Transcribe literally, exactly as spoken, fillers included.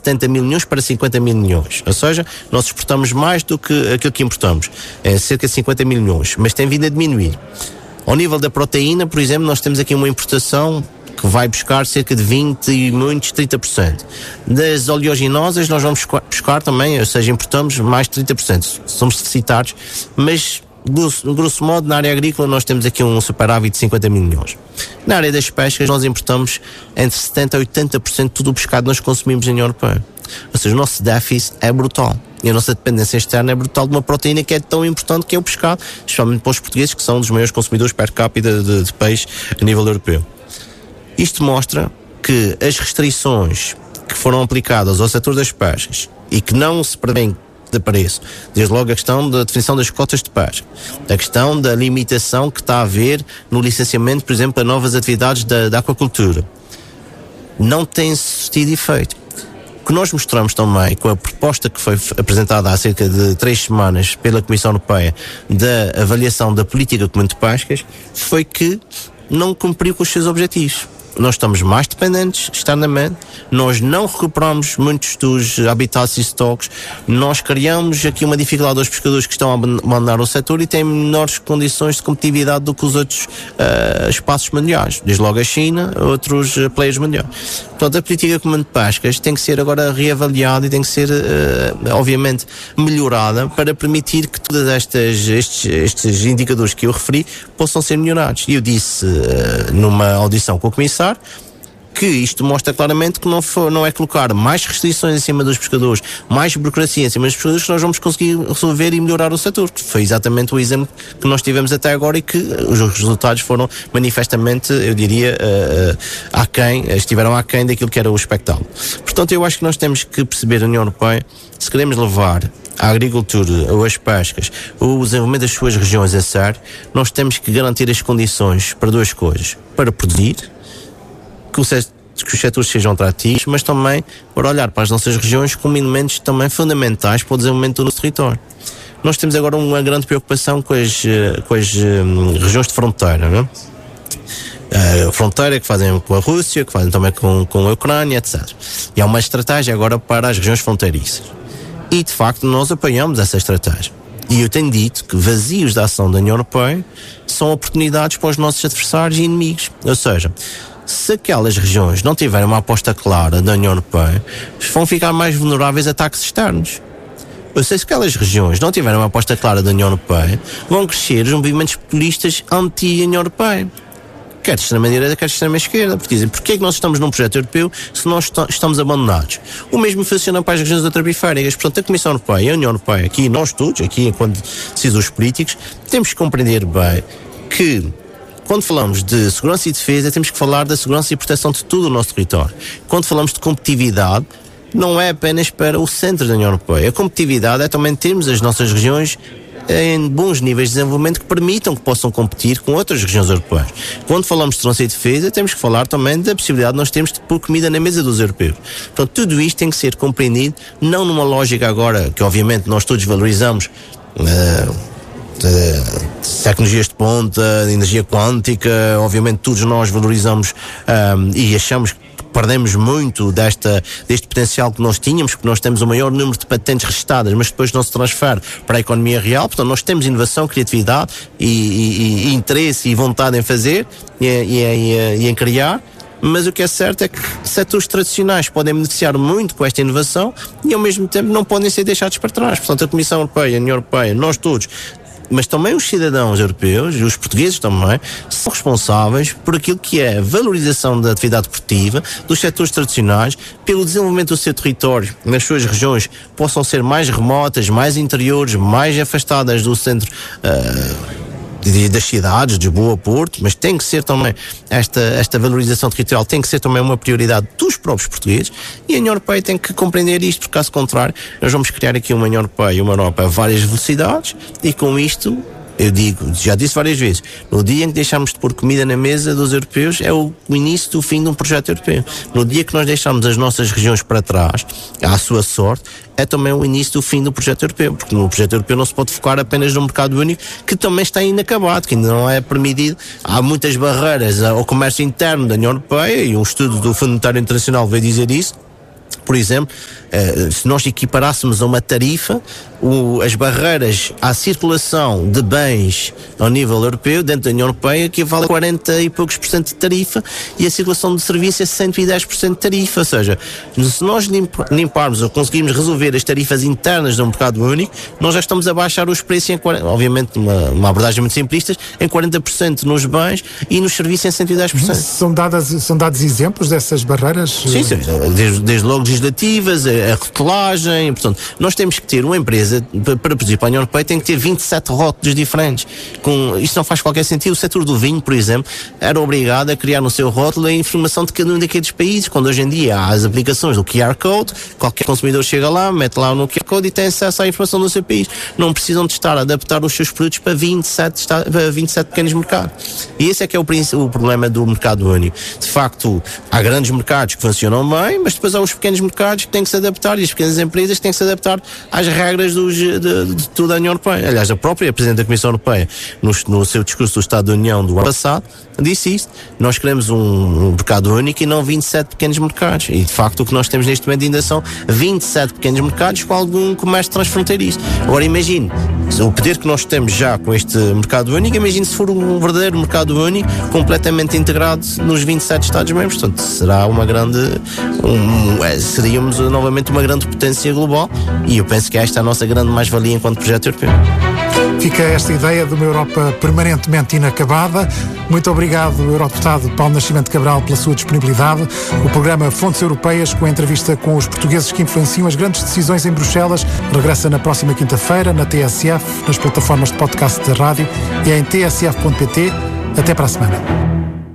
setenta mil milhões para cinquenta mil milhões. Ou seja, nós exportamos mais do que aquilo que importamos. É cerca de cinquenta mil milhões. Mas tem vindo a diminuir. Ao nível da proteína, por exemplo, nós temos aqui uma importação que vai buscar cerca de vinte e muitos, trinta por cento. Das oleaginosas nós vamos buscar também, ou seja, importamos mais trinta por cento. Somos deficitários, mas grosso, grosso modo na área agrícola nós temos aqui um superávit de cinquenta mil milhões. Na área das pescas nós importamos entre setenta a oitenta por cento de tudo o pescado que nós consumimos na União Europeia. Ou seja, o nosso déficit é brutal. E a nossa dependência externa é brutal de uma proteína que é tão importante que é o pescado, especialmente para os portugueses, que são dos maiores consumidores per capita de, de peixe a nível europeu. Isto mostra que as restrições que foram aplicadas ao setor das pescas e que não se prevêem de preço, desde logo a questão da definição das cotas de pesca, a questão da limitação que está a haver no licenciamento, por exemplo, para novas atividades da, da aquacultura, não tem surtido efeito. O que nós mostramos também com a proposta que foi apresentada há cerca de três semanas pela Comissão Europeia da avaliação da política comum de pescas foi que não cumpriu com os seus objetivos. Nós estamos mais dependentes externamente, nós não recuperamos muitos dos habitats e stocks, nós criamos aqui uma dificuldade aos pescadores que estão a abandonar o setor e têm menores condições de competitividade do que os outros uh, espaços mundiais, desde logo a China, outros uh, players mundiais. Portanto, a política comum de pescas tem que ser agora reavaliada e tem que ser, uh, obviamente, melhorada para permitir que todos estes, estes, estes indicadores que eu referi possam ser melhorados. E eu disse uh, numa audição com o Comissário que isto mostra claramente que não, for, não é colocar mais restrições em cima dos pescadores, mais burocracia em cima dos pescadores que nós vamos conseguir resolver e melhorar o setor, que foi exatamente o exemplo que nós tivemos até agora e que os resultados foram manifestamente, eu diria, uh, uh, aquém, estiveram aquém daquilo que era o expectável. Portanto, eu acho que nós temos que perceber a União Europeia, se queremos levar a agricultura ou as pescas ou o desenvolvimento das suas regiões a sério, nós temos que garantir as condições para duas coisas, para produzir, que os, que os setores sejam atrativos, mas também para olhar para as nossas regiões como elementos também fundamentais para o desenvolvimento do nosso território. Nós temos agora uma grande preocupação com as, com as um, regiões de fronteira, não é? A fronteira que fazem com a Rússia, que fazem também com, com a Ucrânia, etcétera. E há uma estratégia agora para as regiões fronteiriças. E, de facto, nós apoiamos essa estratégia. E eu tenho dito que vazios da ação da União Europeia são oportunidades para os nossos adversários e inimigos. Ou seja, se aquelas regiões não tiverem uma aposta clara da União Europeia, vão ficar mais vulneráveis a ataques externos. Ou seja, se aquelas regiões não tiverem uma aposta clara da União Europeia, vão crescer os movimentos populistas anti-União Europeia. Quer de extrema-direita, quer de extrema-esquerda. Porque dizem, porquê é que nós estamos num projeto europeu se nós estamos abandonados? O mesmo funciona para as regiões ultraperiféricas. Portanto, a Comissão Europeia, a União Europeia, aqui nós todos, aqui enquanto decisores políticos, temos que compreender bem que quando falamos de segurança e defesa, temos que falar da segurança e proteção de todo o nosso território. Quando falamos de competitividade, não é apenas para o centro da União Europeia. A competitividade é também termos as nossas regiões em bons níveis de desenvolvimento que permitam que possam competir com outras regiões europeias. Quando falamos de segurança e defesa, temos que falar também da possibilidade de nós termos de pôr comida na mesa dos europeus. Portanto, tudo isto tem que ser compreendido, não numa lógica agora, que obviamente nós todos valorizamos, uh, de tecnologias de ponta, de energia quântica, obviamente todos nós valorizamos um, e achamos que perdemos muito desta, deste potencial que nós tínhamos, porque nós temos o maior número de patentes registadas, mas depois não se transfere para a economia real. Portanto, nós temos inovação, criatividade e, e, e interesse e vontade em fazer e, e, e, e em criar. Mas o que é certo é que setores tradicionais podem beneficiar muito com esta inovação e ao mesmo tempo não podem ser deixados para trás. Portanto, a Comissão Europeia, a União Europeia, nós todos, mas também os cidadãos europeus e os portugueses também, são responsáveis por aquilo que é a valorização da atividade produtiva dos setores tradicionais, pelo desenvolvimento do seu território nas suas regiões possam ser mais remotas, mais interiores, mais afastadas do centro uh, das cidades, de Lisboa, Porto, mas tem que ser também esta, esta valorização territorial, tem que ser também uma prioridade dos próprios portugueses e a União Europeia tem que compreender isto, porque caso contrário nós vamos criar aqui uma União Europeia, uma Europa a várias velocidades e com isto, eu digo, já disse várias vezes, no dia em que deixamos de pôr comida na mesa dos europeus é o início do fim de um projeto europeu. No dia que nós deixamos as nossas regiões para trás, à sua sorte, é também o início do fim do projeto europeu, porque no projeto europeu não se pode focar apenas no mercado único, que também está inacabado, que ainda não é permitido. Há muitas barreiras ao comércio interno da União Europeia e um estudo do Fundo Monetário Internacional veio dizer isso. por exemplo, uh, se nós equiparássemos a uma tarifa, o, as barreiras à circulação de bens ao nível europeu, dentro da União Europeia, equivale a quarenta e poucos por cento de tarifa, e a circulação de serviços é cento e dez por cento de tarifa. Ou seja, se nós limpa, limparmos ou conseguirmos resolver as tarifas internas do mercado único, nós já estamos a baixar os preços em quarenta por cento, obviamente uma, uma abordagem muito simplista, em quarenta por cento nos bens e nos serviços em cento e dez por cento. São, dadas, são dados exemplos dessas barreiras? Sim, sim, desde, desde logo legislativas, a, a rotulagem. Portanto, nós temos que ter uma empresa, para, para produzir para a União Europeia, tem que ter vinte e sete rótulos diferentes. Com, isto não faz qualquer sentido. O setor do vinho, por exemplo, era obrigado a criar no seu rótulo a informação de cada um daqueles países, quando hoje em dia há as aplicações do Q R Code, qualquer consumidor chega lá, mete lá no Q R Code e tem acesso à informação do seu país. Não precisam de estar a adaptar os seus produtos para vinte e sete, para vinte e sete pequenos mercados. E esse é que é o, o problema do mercado único. De facto, há grandes mercados que funcionam bem, mas depois há os pequenos mercados que têm que se adaptar, e as pequenas empresas que têm que se adaptar às regras dos, de, de, de toda a União Europeia. Aliás, a própria Presidente da Comissão Europeia, no, no seu discurso do Estado da União do ano passado, disse isto. Nós queremos um, um mercado único e não vinte e sete pequenos mercados. E, de facto, o que nós temos neste momento ainda são vinte e sete pequenos mercados com algum comércio transfronteiriço. Agora, imagine, o poder que nós temos já com este mercado único, imagine se for um verdadeiro mercado único, completamente integrado nos vinte e sete Estados-membros. Portanto, será uma grande... Um, é, seríamos novamente uma grande potência global, e eu penso que esta é a nossa grande mais-valia enquanto projeto europeu. Fica esta ideia de uma Europa permanentemente inacabada. Muito obrigado, Eurodeputado Paulo Nascimento Cabral, pela sua disponibilidade. O programa Fontes Europeias, com a entrevista com os portugueses que influenciam as grandes decisões em Bruxelas, regressa na próxima quinta-feira na T S F, nas plataformas de podcast da rádio e em t s f ponto p t. Até para a semana.